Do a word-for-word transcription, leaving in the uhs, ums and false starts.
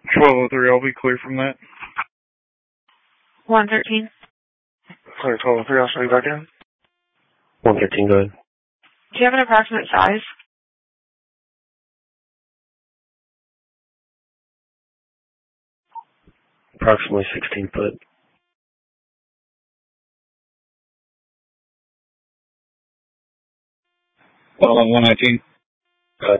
twelve oh three, I'll be clear from that. one thirteen. Clear twelve oh three, I'll show you back in. one thirteen, go ahead. Do you have an approximate size? Approximately sixteen foot. Well, one nineteen.